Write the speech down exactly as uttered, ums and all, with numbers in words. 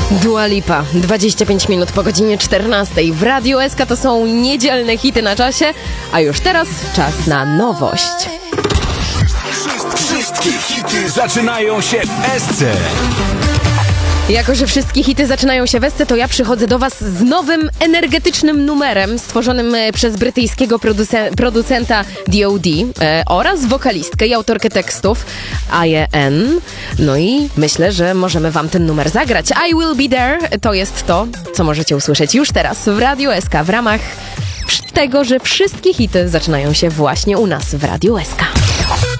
Dua Lipa, dwadzieścia pięć minut po godzinie czternastej. W Radiu S K to są niedzielne hity na czasie, a już teraz czas na nowość. Wszystkie hity zaczynają się w S C. Jako że wszystkie hity zaczynają się w S C, to ja przychodzę do was z nowym, energetycznym numerem stworzonym przez brytyjskiego produce- producenta D O D e, oraz wokalistkę i autorkę tekstów I A N. No i myślę, że możemy wam ten numer zagrać. I Will Be There to jest to, co możecie usłyszeć już teraz w Radiu S K w ramach tego, że wszystkie hity zaczynają się właśnie u nas w Radiu S K.